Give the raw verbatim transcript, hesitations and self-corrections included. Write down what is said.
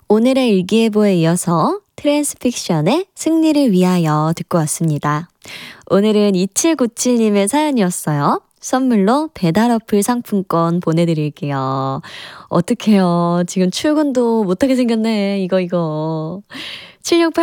오늘의 일기예보에 이어서 트랜스픽션의 승리를 위하여 듣고 왔습니다. 오늘은 이칠구칠님의 사연이었어요. 선물로 배달 어플 상품권 보내드릴게요. 어떡해요. 지금 출근도 못하게 생겼네. 이거 이거. 칠육팔